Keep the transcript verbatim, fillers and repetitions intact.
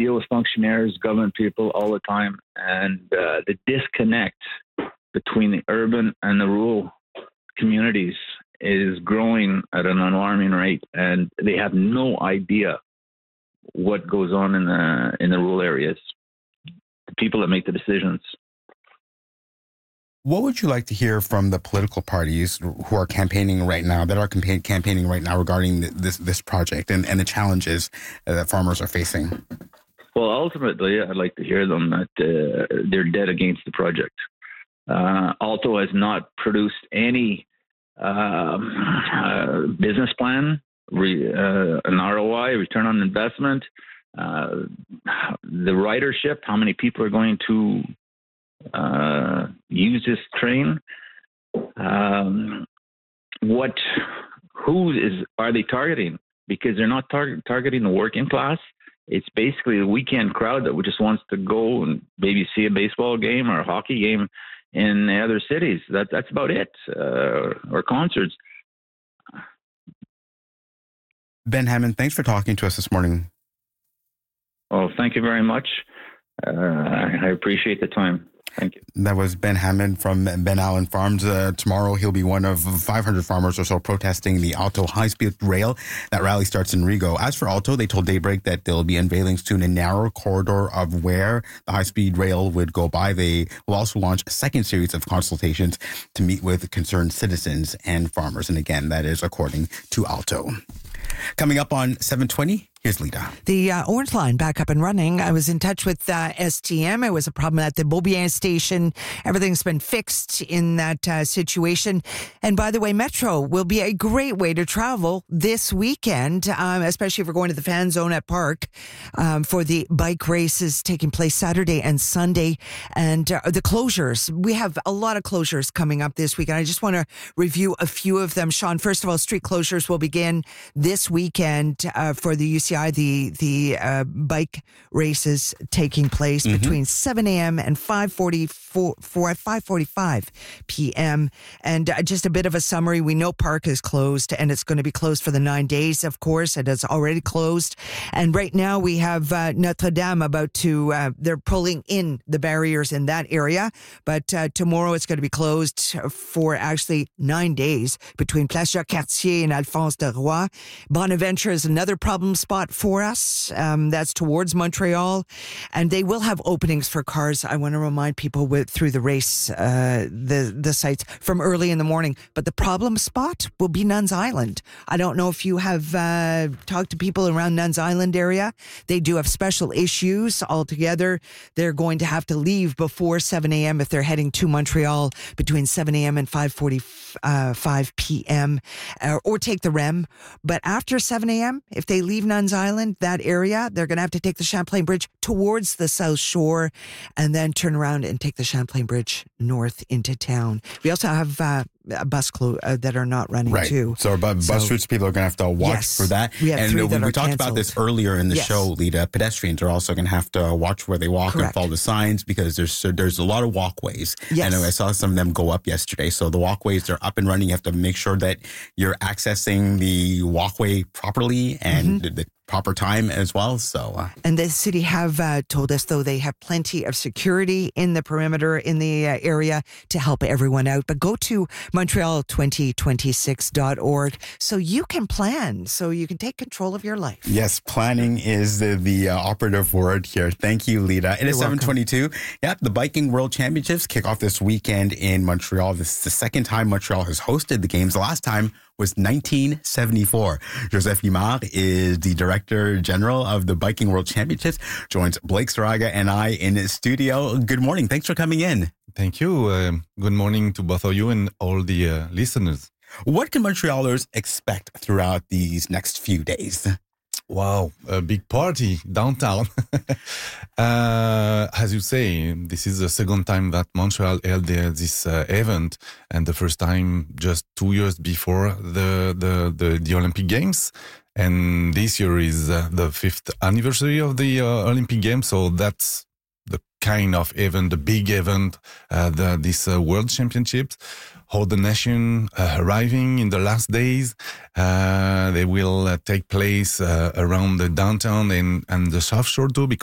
deal with functionaries, government people all the time, and uh, the disconnect between the urban and the rural communities is growing at an alarming rate, and they have no idea what goes on in the in the rural areas. The people that make the decisions. What would you like to hear from the political parties who are campaigning right now, that are campaign, campaigning right now regarding this this project and, and the challenges that farmers are facing? Well, ultimately, I'd like to hear them that uh, they're dead against the project. Uh, Alto has not produced any um, uh, business plan, re, uh, an R O I, return on investment, uh, the ridership, how many people are going to uh, use this train, um, what, who is, are they targeting? Because they're not tar- targeting the working class. It's basically a weekend crowd that just wants to go and maybe see a baseball game or a hockey game in the other cities. That, that's about it, uh, or concerts. Ben Hammond, thanks for talking to us this morning. Well, thank you very much. Uh, I appreciate the time. Thank you. That was Ben Hammond from Ben Allen Farms. Uh, tomorrow, he'll be one of five hundred farmers or so protesting the Alto high-speed rail. That rally starts in Rigaud. As for Alto, they told Daybreak that they'll be unveiling soon a narrow corridor of where the high-speed rail would go by. They will also launch a second series of consultations to meet with concerned citizens and farmers. And again, that is according to Alto. Coming up on seven twenty, here's Lita. The uh, Orange Line back up and running. I was in touch with uh, S T M. It was a problem at the Beaubien station. Everything's been fixed in that uh, situation. And by the way, Metro will be a great way to travel this weekend, um, especially if we're going to the fan zone at Park um, for the bike races taking place Saturday and Sunday. And uh, the closures. We have a lot of closures coming up this weekend. I just want to review a few of them. Sean, first of all, street closures will begin this weekend uh, for the U C I, the the uh, bike races taking place mm-hmm. between seven a.m. and five forty-four, five forty-five p.m. And uh, just a bit of a summary. We know Park is closed, and it's going to be closed for the nine days, of course. It is already closed. And right now we have uh, Notre Dame about to, uh, they're pulling in the barriers in that area. But uh, tomorrow it's going to be closed for actually nine days between Place Jacques-Cartier and Alphonse de Roy. Bonaventure is another problem spot for us. Um, that's towards Montreal. And they will have openings for cars. I want to remind people with through the race, uh, the, the sites from early in the morning. But the problem spot will be Nuns Island. I don't know if you have uh, talked to people around Nuns Island area. They do have special issues altogether. They're going to have to leave before seven a.m. if they're heading to Montreal between seven a.m. and five forty-five p.m. Uh, or take the R E M. But after seven a.m., if they leave Nuns Island, that area, they're going to have to take the Champlain Bridge towards the South Shore and then turn around and take the Champlain Bridge north into town. We also have uh, a bus clo- uh, that are not running right. too. So, bu- bus so, routes, people are going to have to watch yes, for that. We have and three we, that we are talked canceled. about this earlier in the yes. show, Lita. Pedestrians are also going to have to watch where they walk Correct. and follow the signs because there's there's a lot of walkways. Yes. And I saw some of them go up yesterday. So the walkways are up and running. You have to make sure that you're accessing the walkway properly and mm-hmm. the proper time as well. So, uh, and the city have uh, told us, though, they have plenty of security in the perimeter in the uh, area to help everyone out. But go to Montreal twenty twenty-six dot org so you can plan, so you can take control of your life. Yes, planning is the, the uh, operative word here. Thank you, Lita. It is seven twenty-two. Yep, the Biking World Championships kick off this weekend in Montreal. This is the second time Montreal has hosted the games. The last time was nineteen seventy-four. Joseph Guimard is the Director General of the Biking World Championships, joins Blake Saraga and I in the studio. Good morning. Thanks for coming in. Thank you. Uh, good morning to both of you and all the uh, listeners. What can Montrealers expect throughout these next few days? Wow, a big party downtown. uh, as you say, this is the second time that Montreal held uh, this uh, event, and the first time just two years before the the, the, the Olympic Games. And this year is uh, the fifth anniversary of the uh, Olympic Games, so that's the kind of event, the big event, uh, the, this uh, World Championships. How the nation uh, arriving in the last days. Uh, they will uh, take place uh, around the downtown and, and the South Shore too, because